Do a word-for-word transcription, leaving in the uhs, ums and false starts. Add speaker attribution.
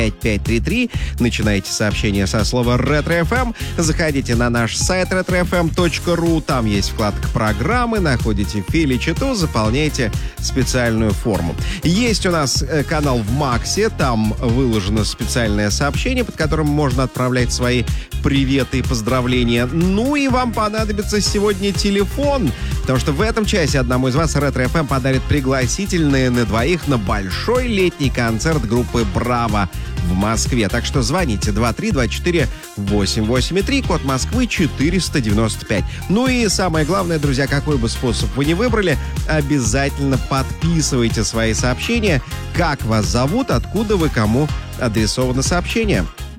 Speaker 1: пять пять три три. Начинайте сообщение со слова «Ретро-эф эм». Заходите на наш сайт ретро эф эм точка ру. Там есть вкладка «Программы». Находите фили-читу, заполняйте специальную форму. Есть у нас канал в Максе. Там выложено специальное сообщение, под которым можно отправлять свои приветы и поздравления. Ну и вам понадобится сегодня телефон, потому что в этом часе одному из вас Ретро-эф эм подарит пригласительные на двоих на большой летний концерт группы «Браво» в Москве. Так что звоните два три два четыре восемь восемь три, код Москвы четыреста девяносто пять. Ну и самое главное, друзья, какой бы способ вы ни выбрали, обязательно подписывайте свои сообщения, как вас зовут, откуда вы, кому адресовано сообщение.